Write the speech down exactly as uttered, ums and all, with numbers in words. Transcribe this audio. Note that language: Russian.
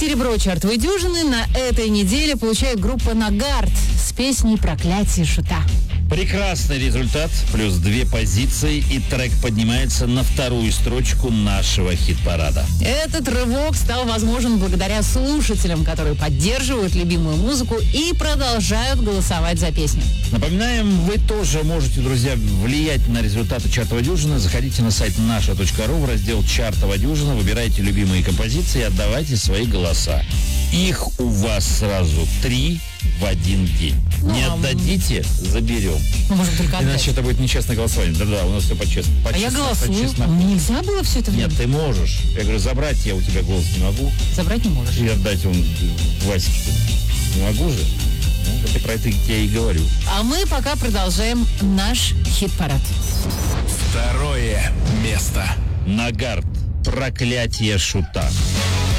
Серебро чартовой дюжины на этой неделе получает группа «Нагарт» с песней «Проклятие шута». Прекрасный результат, плюс две позиции, и трек поднимается на вторую строчку нашего хит-парада. Этот рывок стал возможен благодаря слушателям, которые поддерживают любимую музыку и продолжают голосовать за песню. Напоминаем, вы тоже можете, друзья, влиять на результаты чартовой дюжины. Заходите на сайт наша точка ру в раздел «Чартовая дюжина», выбирайте любимые композиции и отдавайте свои голоса. Их у вас сразу три в один день. Ну, Не отдадите, заберем. Мы можем только отдать. Иначе это будет нечестное голосование. Да-да, у нас все по-честному. А я голосую. Мне нельзя было все это время? Нет, ты можешь. Я говорю, забрать я у тебя голос не могу. Забрать не можешь. И отдать он Ваське. Не могу же. Ну, вот я про это я и говорю. А мы пока продолжаем наш хит-парад. Второе место. Нагарт. Проклятие шута.